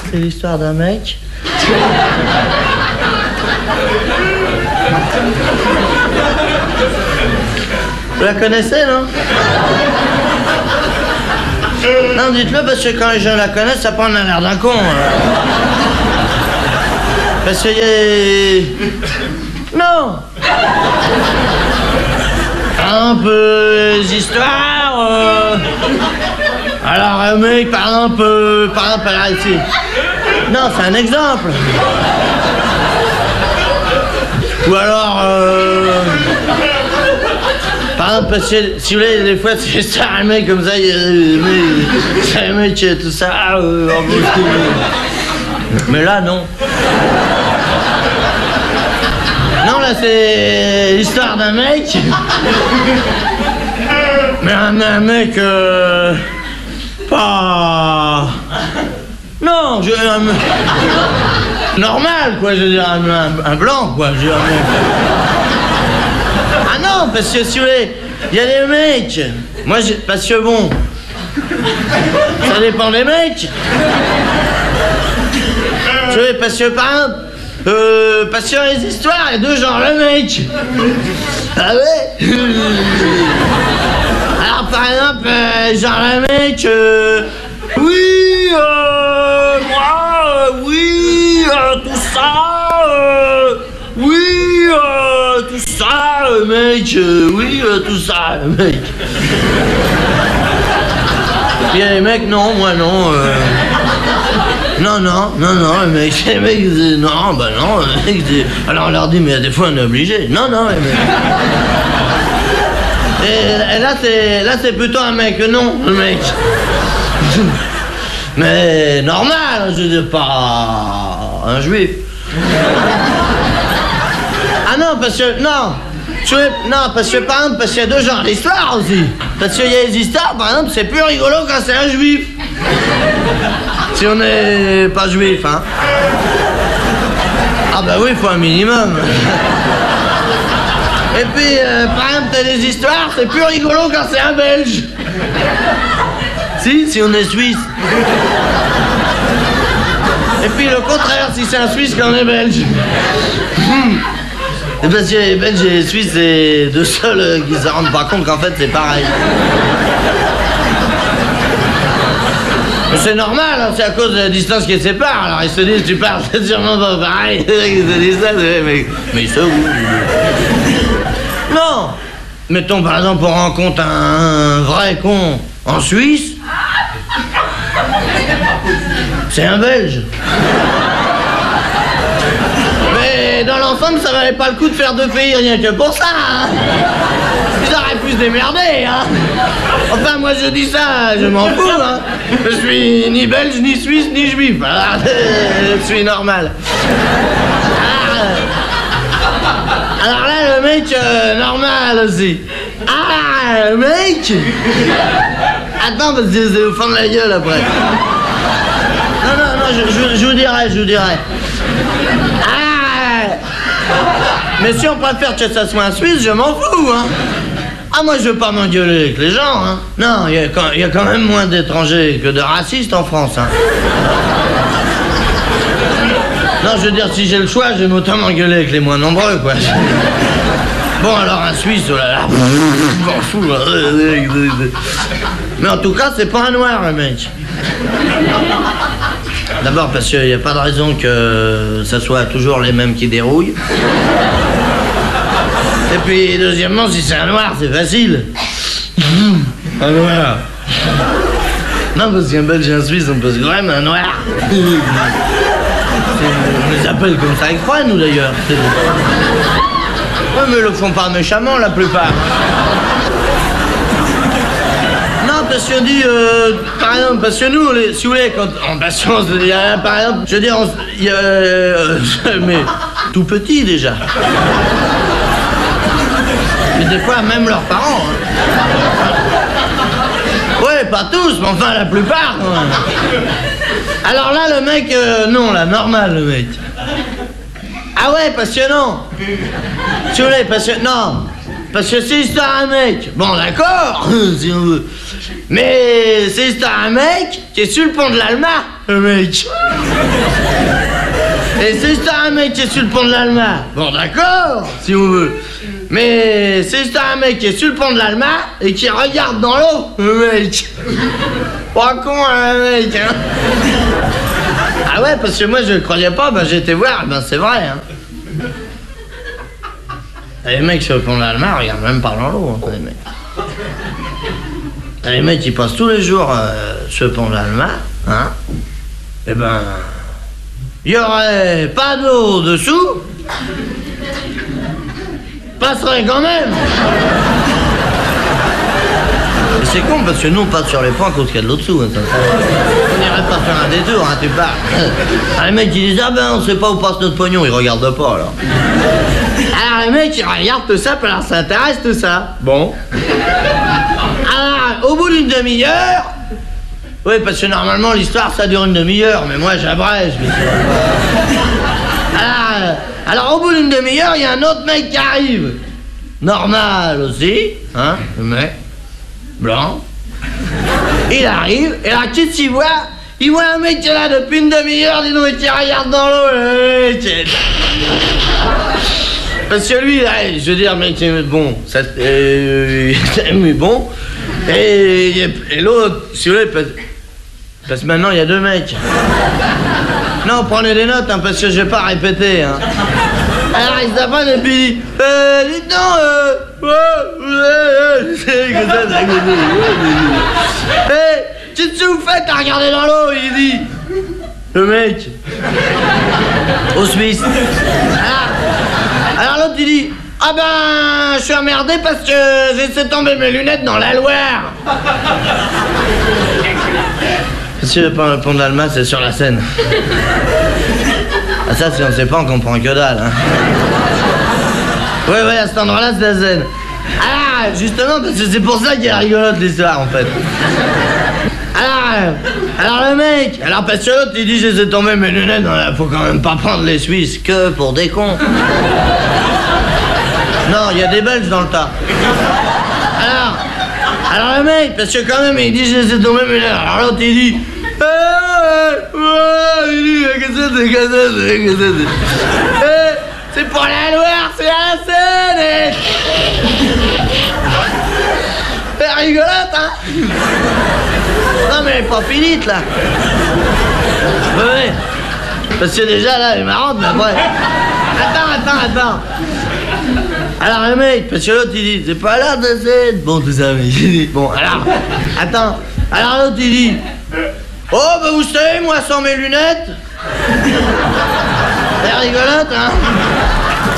C'est l'histoire d'un mec. Vous la connaissez, non? Non, dites-le parce que quand les gens la connaissent, ça prend l'air d'un con. Parce qu'il y a... Non. Un peu les histoires. Alors, un mec, par exemple, là, ici. Non, c'est un exemple. Ou alors, par exemple, parce que, si vous voulez, des fois, c'est ça, un mec comme ça, c'est un mec, tout ça, mais là, non. Non, là, c'est l'histoire d'un mec. Mais un mec, pas... Non, normal, quoi, je veux dire, un blanc, quoi, je veux dire, Ah non, parce que si vous voulez, il y a des mecs. Moi, parce que bon, ça dépend des mecs. Tu vois, parce que par exemple, parce que dans les histoires, il y a deux genres, le mec. Ah ouais. Alors par exemple, genre le mec, oui, moi, oui, tout ça, oui, tout ça, mec, oui, tout ça, mec. Il y a les mecs, non, moi non. Non, les mecs disent non, bah non, les mecs disent... Alors on leur dit, mais des fois on est obligé. Non, les mecs. Et là c'est plutôt un mec, non, le mec. Mais normal, je veux dire, pas un juif. Ah non, parce que, non, parce que par exemple, parce qu'il y a deux genres d'histoires aussi. Parce qu'il y a des histoires, par exemple, c'est plus rigolo quand c'est un juif. Si on n'est pas juif, hein. Ah bah oui, il faut un minimum. Et puis, par exemple, t'as des histoires, c'est plus rigolo quand c'est un Belge. Si on est suisse. Et puis le contraire, si c'est un Suisse quand on est Belge. Et parce que les Belges et les Suisses, c'est deux seuls qui se rendent pas compte qu'en fait c'est pareil. C'est normal, hein, c'est à cause de la distance qui les sépare. Alors ils se disent, tu parles, c'est sûrement pas pareil. Ils se disent ça, mais ça, oui. Non. Mettons par exemple, on rencontre un vrai con en Suisse. C'est un Belge. Mais dans l'ensemble, ça valait pas le coup de faire deux pays rien que pour ça. Hein. Ils auraient pu se démerder. Hein. Enfin, moi je dis ça, je m'en fous. Hein. Je suis ni belge, ni suisse, ni juif. Alors, je suis normal. Alors là, le mec, normal aussi. Ah, le mec. Attends, parce que je vais vous fendre la gueule après. Non, je vous dirai. Ah. Mais si on préfère que ça soit un Suisse, je m'en fous, hein. Ah, moi, je veux pas m'engueuler avec les gens, hein. Non, il y a quand même moins d'étrangers que de racistes en France, hein. Non, je veux dire, si j'ai le choix, j'aime autant m'engueuler avec les moins nombreux, quoi. Bon, alors un Suisse, oh là là, je m'en fous. Mais en tout cas, c'est pas un noir, le mec. D'abord parce qu'il n'y a pas de raison que ça soit toujours les mêmes qui dérouillent. Et puis, deuxièmement, si c'est un noir, c'est facile. Un noir. Non, parce qu'un Belge et un Suisse, on peut se griller, mais un noir. On les appelle comme ça avec froid, nous, d'ailleurs. Ouais, mais ils le font pas méchamment, la plupart. Non, parce que dit, par exemple, parce que nous, si vous voulez, quand en patience, il y a, par exemple, je veux dire, il y a, mais tout petit, déjà. Mais des fois, même leurs parents. Hein. Ouais, pas tous, mais enfin, la plupart. Ouais. Alors là, le mec, non, là, normal, le mec. Ah ouais, parce que non. Si vous voulez, parce que non. Parce que c'est l'histoire d'un mec. Bon, d'accord, si on veut. Mais c'est l'histoire d'un mec qui est sur le pont de l'Alma. le mec. Et c'est juste un mec qui est sur le pont de l'Alma. Bon, d'accord, si vous voulez. Mais c'est juste un mec qui est sur le pont de l'Alma et qui regarde dans l'eau, le mec. Pas con, hein, le mec, hein. Ah ouais, parce que moi, je ne croyais pas, ben j'ai été voir, ben c'est vrai, hein. Et les mecs sur le pont de l'Alma regardent même pas dans l'eau, hein, les mecs. Et les mecs, ils passent tous les jours sur le pont de l'Alma, hein. Et ben... il y aurait pas d'eau dessous, passerait quand même. Et c'est con parce que nous on passe sur les ponts à cause qu'il y a de l'eau dessous. Hein, ça. On n'irait pas faire un détour, hein, tu parles. Ah, les mecs ils disent ah ben on sait pas où passe notre pognon, ils regardent pas alors. Alors les mecs ils regardent tout ça, puis alors ça intéresse tout ça. Bon. Alors au bout d'une demi-heure. Oui, parce que normalement, l'histoire, ça dure une demi-heure, mais moi, j'abrège. Alors, au bout d'une demi-heure, il y a un autre mec qui arrive. Normal aussi, hein, le mec, blanc. Il arrive, et là, qu'est-ce qu'il voit? Il voit un mec qui est là depuis une demi-heure, dis-nous, et qui regarde dans l'eau, le mec. Parce que lui, là, je veux dire, mec, bon, ça, mais bon. Et l'autre, si vous voulez, parce que maintenant il y a deux mecs. Non, prenez des notes, hein, parce que je vais pas répéter. Hein. Alors il s'apprend et puis il dit dites donc, qu'est-ce que vous faites à regarder dans l'eau? Il dit. Le mec. Au Suisse. Alors l'autre il dit. Ah ben, je suis emmerdé parce que j'ai laissé tomber mes lunettes dans la Loire. Monsieur le pont de l'Alma, c'est sur la Seine. Ah ça, si on sait pas, on comprend que dalle. Hein. Ouais, à cet endroit-là, c'est la Seine. Ah, justement, parce que c'est pour ça qu'il est rigolote l'histoire, en fait. Alors le mec, alors parce que l'autre, il dit j'ai laissé tomber mes lunettes dans la... Faut quand même pas prendre les Suisses que pour des cons. Non, il y a des Belges dans le tas. Alors le mec, parce que quand même, il dit je laissé tomber mes lunettes. Alors l'autre, il dit c'est pour la Loire, c'est la Seine. C'est rigolote, hein. Non mais elle est pas finite là. Ouais. Parce que déjà là, elle est marrante, mais après. Attends. Alors le mec, parce que l'autre il dit, c'est pas l'heure de cette... Bon tout ça, mais j'ai dit, bon alors, attends. Alors l'autre il dit, oh bah vous savez, moi sans mes lunettes. C'est rigolote, hein.